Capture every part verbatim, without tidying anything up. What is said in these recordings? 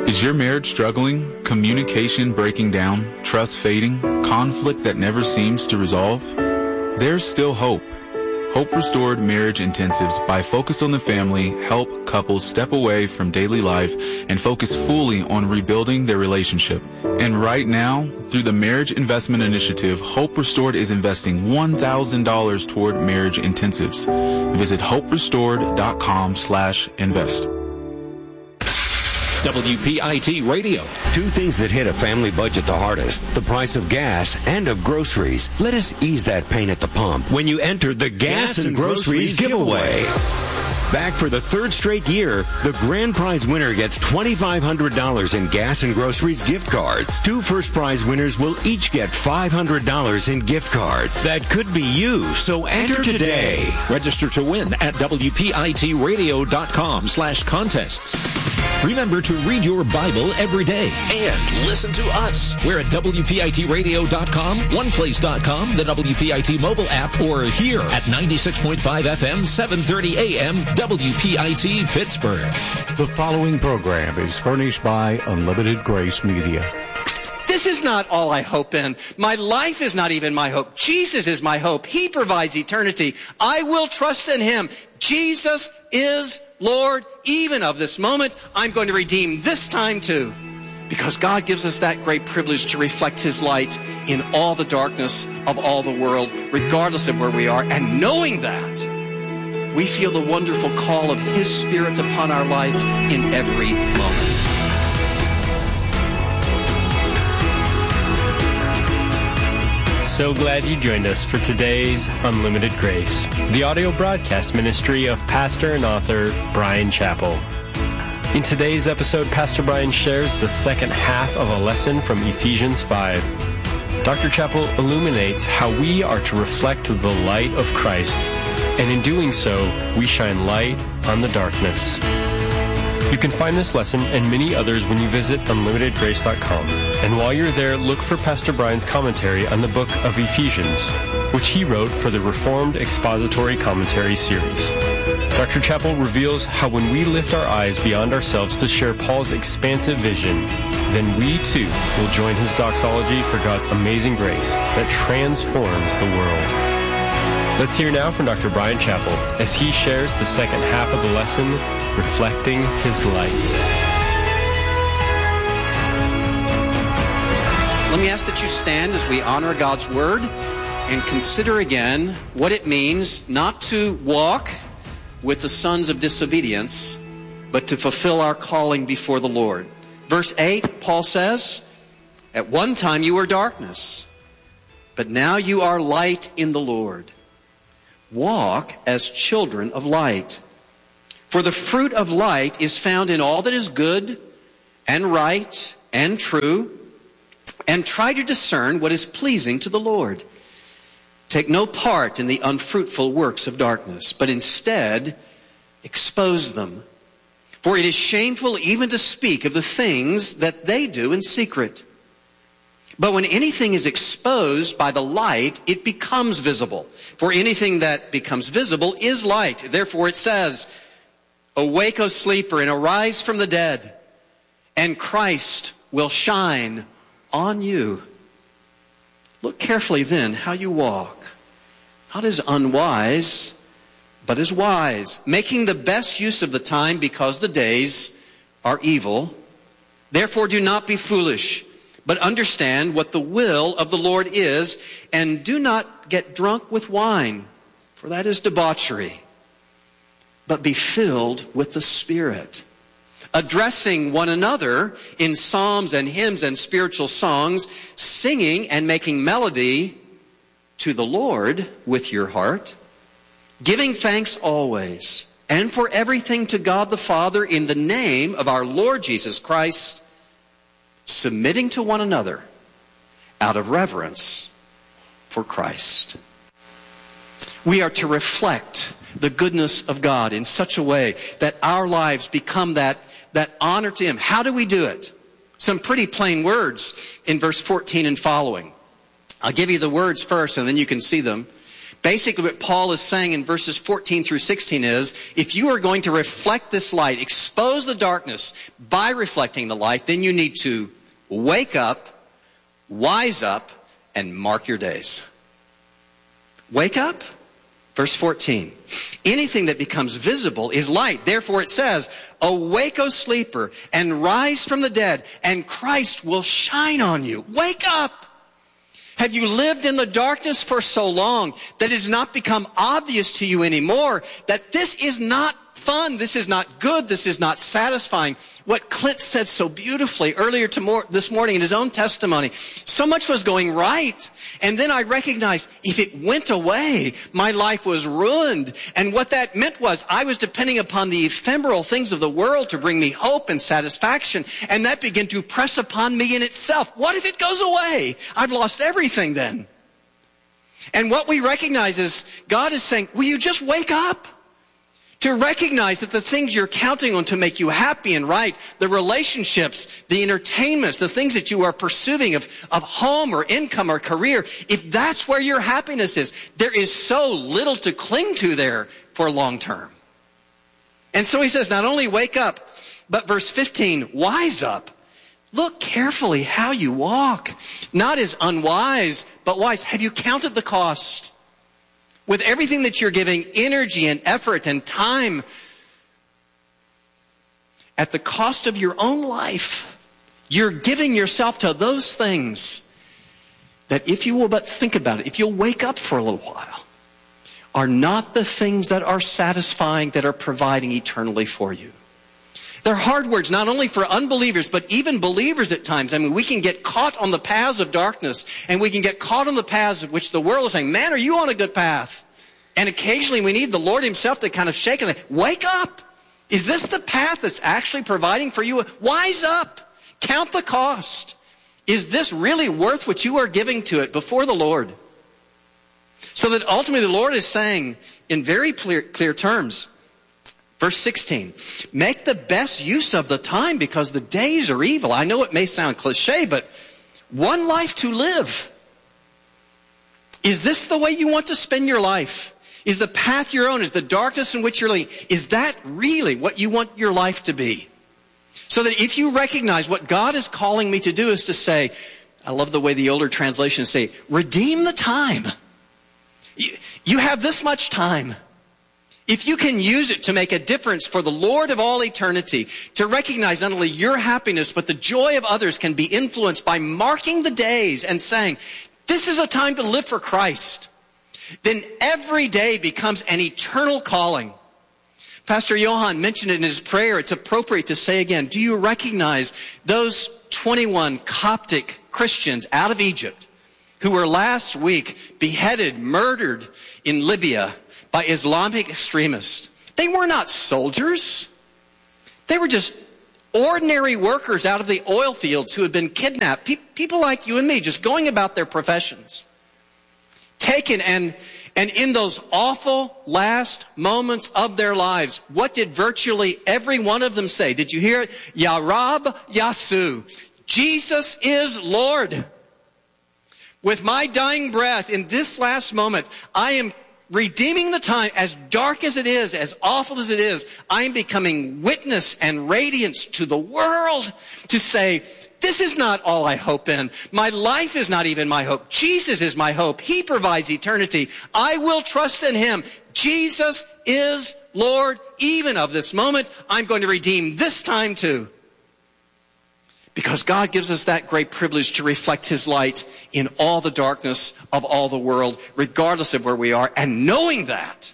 Is your marriage struggling? Communication breaking down? Trust fading? Conflict that never seems to resolve? There's still hope. Hope Restored Marriage Intensives by Focus on the Family help couples step away from daily life and focus fully on rebuilding their relationship. And right now, through the Marriage Investment Initiative, Hope Restored is investing one thousand dollars toward marriage intensives. Visit hope restored dot com slash invest. W P I T Radio. Two things that hit a family budget the hardest: the price of gas and of groceries. Let us ease that pain at the pump when you enter the Gas, gas and, and Groceries, groceries giveaway. Back for the third straight year, the grand prize winner gets twenty-five hundred dollars in Gas and Groceries gift cards. Two first prize winners will each get five hundred dollars in gift cards. That could be you, so enter, enter today. today. Register to win at W P I T radio dot com slash contests. Remember to read your Bible every day and listen to us. We're at W P I T radio dot com, one place dot com, the W P I T mobile app, or here at ninety-six point five F M, seven thirty A M, W P I T Pittsburgh. The following program is furnished by Unlimited Grace Media. This is not all I hope in. My life is not even my hope. Jesus is my hope. He provides eternity. I will trust in Him. Jesus is Lord. Even of this moment, I'm going to redeem this time too. Because God gives us that great privilege to reflect His light in all the darkness of all the world, regardless of where we are. And knowing that, we feel the wonderful call of His Spirit upon our life in every moment. So glad you joined us for today's Unlimited Grace, the audio broadcast ministry of pastor and author Bryan Chapell. In today's episode, Pastor Bryan shares the second half of a lesson from Ephesians five. Doctor Chapell illuminates how we are to reflect the light of Christ, and in doing so, we shine light on the darkness. You can find this lesson and many others when you visit unlimited grace dot com. And while you're there, look for Pastor Bryan's commentary on the book of Ephesians, which he wrote for the Reformed Expository Commentary series. Doctor Chapell reveals how when we lift our eyes beyond ourselves to share Paul's expansive vision, then we too will join his doxology for God's amazing grace that transforms the world. Let's hear now from Doctor Bryan Chapell as he shares the second half of the lesson, Reflecting His Light. Let me ask that you stand as we honor God's Word and consider again what it means not to walk with the sons of disobedience, but to fulfill our calling before the Lord. Verse eight, Paul says, "At one time you were darkness, but now you are light in the Lord. Walk as children of light. For the fruit of light is found in all that is good and right and true, and try to discern what is pleasing to the Lord. Take no part in the unfruitful works of darkness, but instead expose them. For it is shameful even to speak of the things that they do in secret. But when anything is exposed by the light, it becomes visible. For anything that becomes visible is light. Therefore it says, 'Awake, O sleeper, and arise from the dead, and Christ will shine on you.' Look carefully then how you walk, not as unwise, but as wise, making the best use of the time because the days are evil. Therefore do not be foolish, but understand what the will of the Lord is, and do not get drunk with wine, for that is debauchery, but be filled with the Spirit, addressing one another in psalms and hymns and spiritual songs, singing and making melody to the Lord with your heart, giving thanks always and for everything to God the Father in the name of our Lord Jesus Christ, submitting to one another out of reverence for Christ." We are to reflect the goodness of God in such a way that our lives become that, that honor to Him. How do we do it? Some pretty plain words in verse fourteen and following. I'll give you the words first and then you can see them. Basically what Paul is saying in verses fourteen through sixteen is, if you are going to reflect this light, expose the darkness by reflecting the light, then you need to wake up, wise up, and mark your days. Wake up. Verse fourteen. Anything that becomes visible is light. Therefore it says, awake, O sleeper, and rise from the dead, and Christ will shine on you. Wake up. Have you lived in the darkness for so long that it has not become obvious to you anymore that this is not fun, this is not good, this is not satisfying? What Clint said so beautifully earlier tomorrow, this morning in his own testimony, so much was going right. And then I recognized if it went away, my life was ruined. And what that meant was I was depending upon the ephemeral things of the world to bring me hope and satisfaction. And that began to press upon me in itself. What if it goes away? I've lost everything then. And what we recognize is God is saying, will you just wake up? To recognize that the things you're counting on to make you happy and right, the relationships, the entertainments, the things that you are pursuing of, of home or income or career, if that's where your happiness is, there is so little to cling to there for long term. And so he says, not only wake up, but verse fifteen, wise up. Look carefully how you walk. Not as unwise, but wise. Have you counted the cost? With everything that you're giving energy and effort and time at the cost of your own life, you're giving yourself to those things that if you will but think about it, if you'll wake up for a little while, are not the things that are satisfying, that are providing eternally for you. They're hard words, not only for unbelievers, but even believers at times. I mean, we can get caught on the paths of darkness, and we can get caught on the paths of which the world is saying, man, are you on a good path? And occasionally we need the Lord himself to kind of shake and say, wake up. Is this the path that's actually providing for you? Wise up. Count the cost. Is this really worth what you are giving to it before the Lord? So that ultimately the Lord is saying in very clear, clear terms, verse sixteen, make the best use of the time because the days are evil. I know it may sound cliche, but one life to live. Is this the way you want to spend your life? Is the path you're on, is the darkness in which you're living, is that really what you want your life to be? So that if you recognize what God is calling me to do is to say, I love the way the older translations say, redeem the time. You, you have this much time. If you can use it to make a difference for the Lord of all eternity, to recognize not only your happiness, but the joy of others can be influenced by marking the days and saying, this is a time to live for Christ, then every day becomes an eternal calling. Pastor Johan mentioned it in his prayer. It's appropriate to say again, do you recognize those twenty-one Coptic Christians out of Egypt who were last week beheaded, murdered in Libya by Islamic extremists? They were not soldiers. They were just ordinary workers out of the oil fields who had been kidnapped. Pe- people like you and me just going about their professions. Taken and, and in those awful last moments of their lives, what did virtually every one of them say? Did you hear it? Ya Rab Yasu. Jesus is Lord. With my dying breath in this last moment, I am redeeming the time. As dark as it is, as awful as it is, I am becoming witness and radiance to the world to say, this is not all I hope in. My life is not even my hope. Jesus is my hope. He provides eternity. I will trust in him. Jesus is Lord. Even of this moment, I'm going to redeem this time too. Because God gives us that great privilege to reflect his light in all the darkness of all the world, regardless of where we are. And knowing that,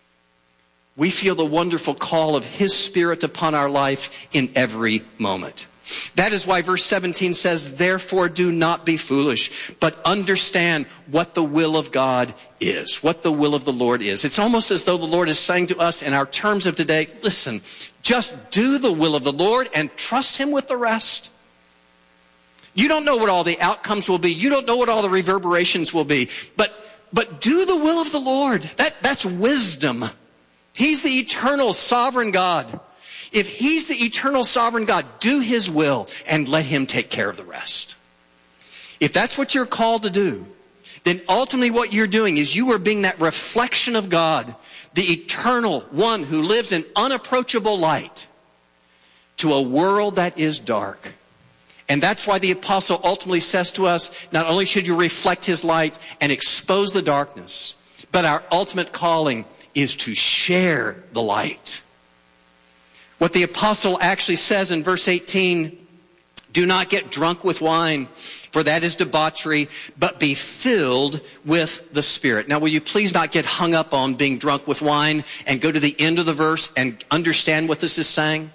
we feel the wonderful call of his Spirit upon our life in every moment. That is why verse seventeen says, therefore do not be foolish, but understand what the will of God is, what the will of the Lord is. It's almost as though the Lord is saying to us in our terms of today, listen, just do the will of the Lord and trust him with the rest. You don't know what all the outcomes will be. You don't know what all the reverberations will be. But, but do the will of the Lord. That, that's wisdom. He's the eternal sovereign God. If he's the eternal sovereign God, do his will and let him take care of the rest. If that's what you're called to do, then ultimately what you're doing is you are being that reflection of God, the eternal one who lives in unapproachable light, to a world that is dark. And that's why the apostle ultimately says to us, not only should you reflect his light and expose the darkness, but our ultimate calling is to share the light. What the apostle actually says in verse eighteen, do not get drunk with wine, for that is debauchery, but be filled with the Spirit. Now, will you please not get hung up on being drunk with wine and go to the end of the verse and understand what this is saying?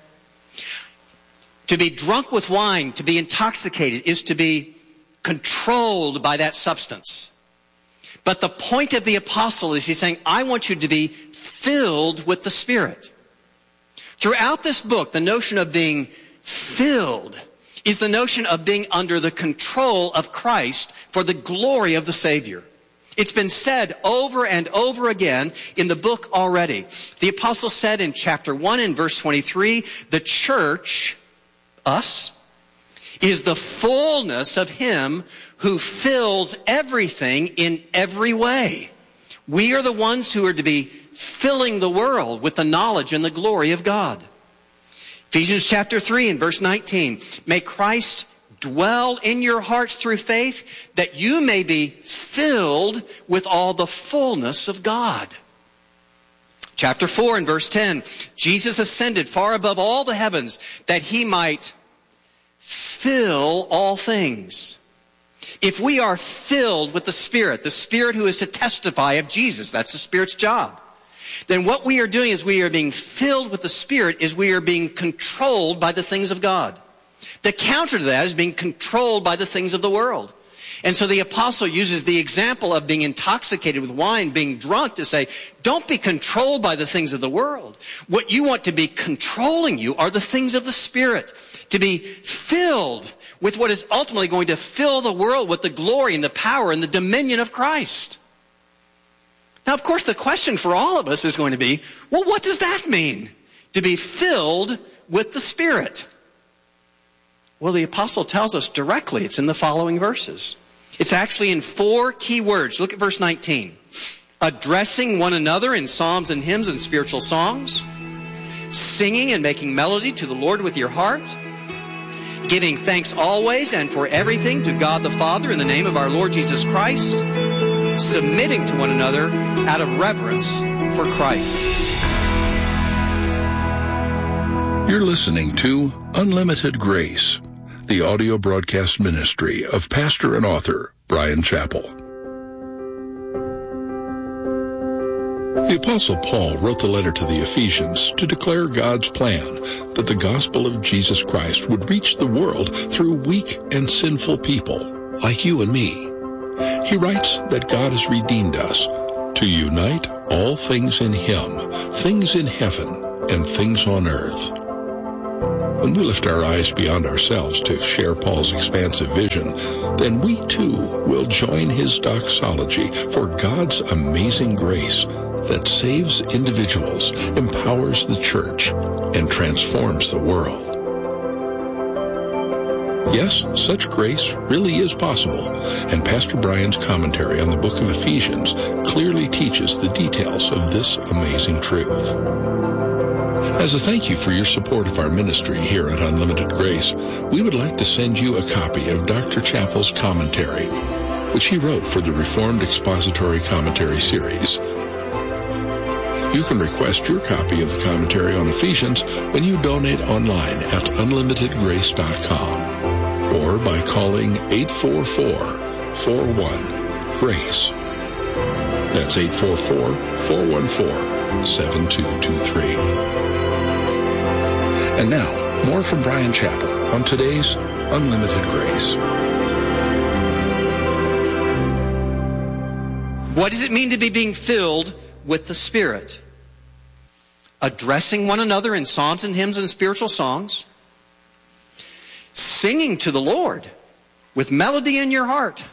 To be drunk with wine, to be intoxicated, is to be controlled by that substance. But the point of the apostle is he's saying, I want you to be filled with the Spirit. Throughout this book, the notion of being filled is the notion of being under the control of Christ for the glory of the Savior. It's been said over and over again in the book already. The apostle said in chapter one in verse twenty-three, the church, us, is the fullness of him who fills everything in every way. We are the ones who are to be filling the world with the knowledge and the glory of God. Ephesians chapter three and verse nineteen, may Christ dwell in your hearts through faith, that you may be filled with all the fullness of God. Chapter four and verse ten, Jesus ascended far above all the heavens that he might fill all things. If we are filled with the Spirit, the Spirit who is to testify of Jesus, that's the Spirit's job, then what we are doing is we are being filled with the Spirit, is we are being controlled by the things of God. The counter to that is being controlled by the things of the world. And so the apostle uses the example of being intoxicated with wine, being drunk, to say, don't be controlled by the things of the world. What you want to be controlling you are the things of the Spirit. To be filled with what is ultimately going to fill the world with the glory and the power and the dominion of Christ. Now, of course, the question for all of us is going to be, well, what does that mean? To be filled with the Spirit. Well, the apostle tells us directly. It's in the following verses. It's actually in four key words. Look at verse nineteen. Addressing one another in psalms and hymns and spiritual songs. Singing and making melody to the Lord with your heart. Giving thanks always and for everything to God the Father in the name of our Lord Jesus Christ. Submitting to one another out of reverence for Christ. You're listening to Unlimited Grace, the audio broadcast ministry of pastor and author Bryan Chapell. The Apostle Paul wrote the letter to the Ephesians to declare God's plan that the gospel of Jesus Christ would reach the world through weak and sinful people like you and me. He writes that God has redeemed us to unite all things in Him, things in heaven and things on earth. When we lift our eyes beyond ourselves to share Paul's expansive vision, then we too will join his doxology for God's amazing grace that saves individuals, empowers the church, and transforms the world. Yes, such grace really is possible, and Pastor Bryan's commentary on the book of Ephesians clearly teaches the details of this amazing truth. As a thank you for your support of our ministry here at Unlimited Grace, we would like to send you a copy of Doctor Chapell's commentary, which he wrote for the Reformed Expository Commentary Series. You can request your copy of the commentary on Ephesians when you donate online at unlimited grace dot com or by calling eight four four, four one, GRACE. That's eight four four, four one four, seven two two three. And now, more from Bryan Chapell on today's Unlimited Grace. What does it mean to be being filled with the Spirit? Addressing one another in psalms and hymns and spiritual songs. Singing to the Lord with melody in your heart.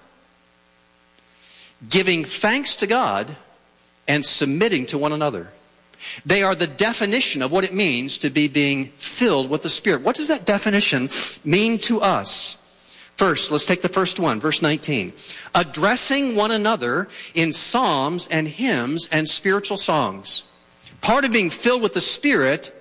Giving thanks to God and submitting to one another. They are the definition of what it means to be being filled with the Spirit. What does that definition mean to us? First, let's take the first one, verse nineteen. Addressing one another in psalms and hymns and spiritual songs. Part of being filled with the Spirit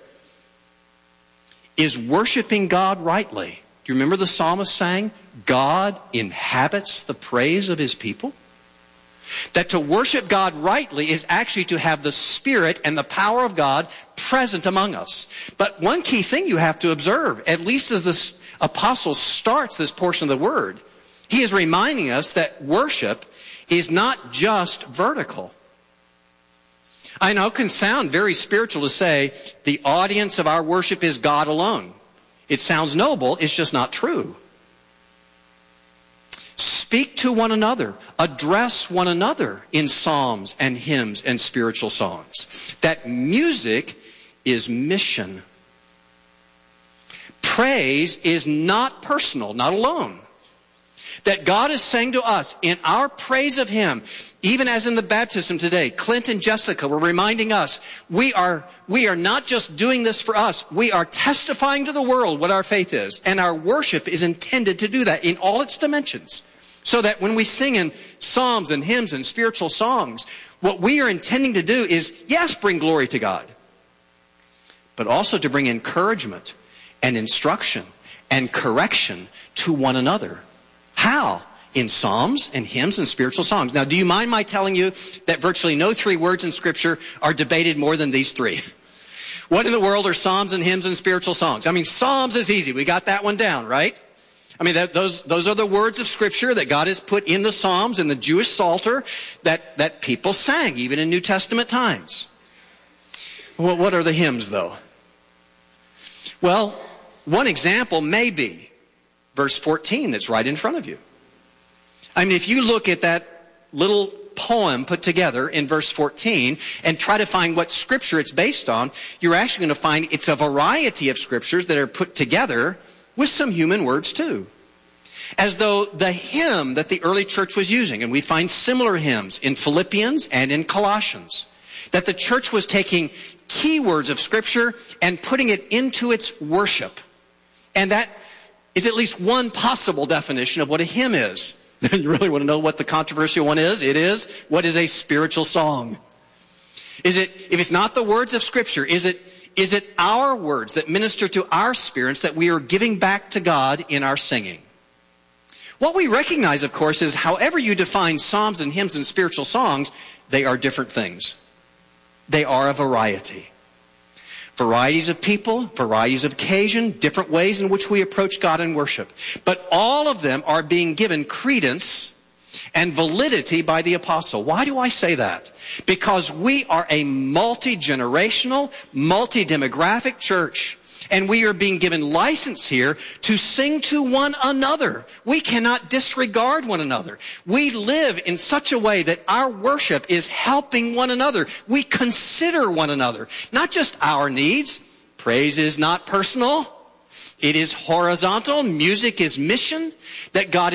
is worshiping God rightly. Do you remember the psalmist sang, God inhabits the praise of his people? That to worship God rightly is actually to have the Spirit and the power of God present among us. But one key thing you have to observe, at least as this apostle starts this portion of the word, he is reminding us that worship is not just vertical. I know it can sound very spiritual to say the audience of our worship is God alone. It sounds noble, it's just not true. Speak to one another. Address one another in psalms and hymns and spiritual songs. That music is mission. Praise is not personal, not alone. That God is saying to us in our praise of Him, even as in the baptism today, Clint and Jessica were reminding us, we are, we are not just doing this for us, we are testifying to the world what our faith is. And our worship is intended to do that in all its dimensions. So that when we sing in psalms and hymns and spiritual songs, what we are intending to do is, yes, bring glory to God, but also to bring encouragement and instruction and correction to one another. How? In psalms and hymns and spiritual songs. Now, do you mind my telling you that virtually no three words in Scripture are debated more than these three? What in the world are psalms and hymns and spiritual songs? I mean, psalms is easy. We got that one down, right? I mean, that, those, those are the words of Scripture that God has put in the Psalms, in the Jewish Psalter, that, that people sang, even in New Testament times. Well, what are the hymns, though? Well, one example may be verse fourteen that's right in front of you. I mean, if you look at that little poem put together in verse fourteen and try to find what Scripture it's based on, you're actually going to find it's a variety of Scriptures that are put together with some human words too. As though the hymn that the early church was using, and we find similar hymns in Philippians and in Colossians, that the church was taking key words of Scripture and putting it into its worship. And that is at least one possible definition of what a hymn is. You really want to know what the controversial one is? It is, what is a spiritual song? Is it, if it's not the words of Scripture, is it Is it our words that minister to our spirits that we are giving back to God in our singing? What we recognize, of course, is however you define psalms and hymns and spiritual songs, they are different things. They are a variety. Varieties of people, varieties of occasion, different ways in which we approach God in worship. But all of them are being given credence and validity by the apostle. Why do I say that? Because we are a multi-generational, multi-demographic church. And we are being given license here to sing to one another. We cannot disregard one another. We live in such a way that our worship is helping one another. We consider one another. Not just our needs. Praise is not personal. It is horizontal. Music is mission. That God